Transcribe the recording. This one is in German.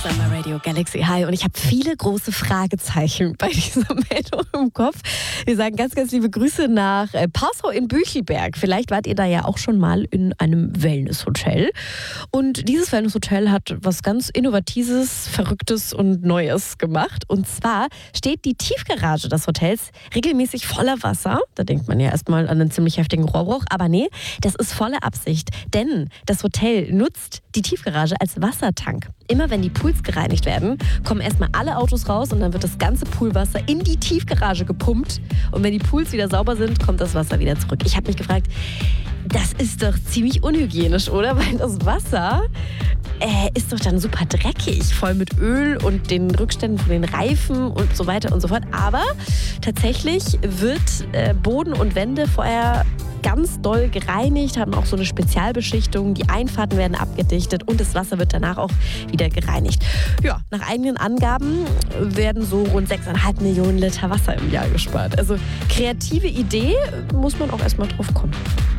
Summer Radio Galaxy High und ich habe viele große Fragezeichen bei dieser Meldung im Kopf. Wir sagen ganz, ganz liebe Grüße nach Passau in Büchelberg. Vielleicht wart ihr da ja auch schon mal in einem Wellnesshotel. Und dieses Wellnesshotel hat was ganz Innovatives, Verrücktes und Neues gemacht. Und zwar steht die Tiefgarage des Hotels regelmäßig voller Wasser. Da denkt man ja erstmal an einen ziemlich heftigen Rohrbruch. Aber nee, das ist volle Absicht. Denn das Hotel nutzt die Tiefgarage als Wassertank. Immer wenn die Pools gereinigt werden, kommen erstmal alle Autos raus und dann wird das ganze Poolwasser in die Tiefgarage gepumpt. Und wenn die Pools wieder sauber sind, kommt das Wasser wieder zurück. Ich habe mich gefragt, das ist doch ziemlich unhygienisch, oder? Weil das Wasser ist doch dann super dreckig, voll mit Öl und den Rückständen von den Reifen und so weiter und so fort. Aber tatsächlich wird Boden und Wände vorher ganz doll gereinigt, haben auch so eine Spezialbeschichtung. Die Einfahrten werden abgedichtet und das Wasser wird danach auch wieder gereinigt. Ja, nach eigenen Angaben werden so rund 6,5 Millionen Liter Wasser im Jahr gespart. Also kreative Idee, muss man auch erstmal drauf kommen.